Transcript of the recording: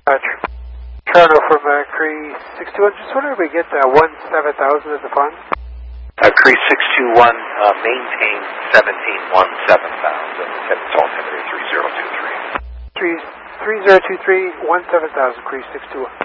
Toronto from Cree 621. Just wondering if we get 17,000 as the fund. Cree 621, maintain 17,17,000. It's altimeter 3023. 3023, 17,000, Cree 621.